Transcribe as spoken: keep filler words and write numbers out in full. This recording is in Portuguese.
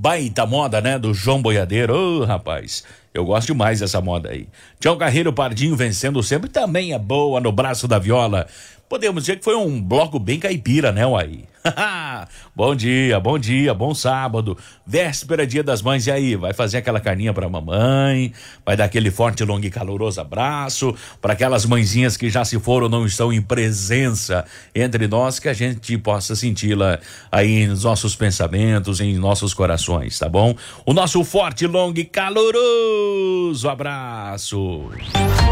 baita moda, né? Do João Boiadeiro. Ô, oh, rapaz, eu gosto demais dessa moda aí. Tião Carreiro Pardinho vencendo sempre também é boa no braço da viola. Podemos dizer que foi um bloco bem caipira, né, Uai? Bom dia, bom dia, bom sábado, véspera, dia das mães, e aí? Vai fazer aquela carninha pra mamãe? Vai dar aquele forte, longo e caloroso abraço para aquelas mãezinhas que já se foram, não estão em presença entre nós, que a gente possa senti-la aí nos nossos pensamentos, em nossos corações, tá bom? O nosso forte, longo e caloroso abraço.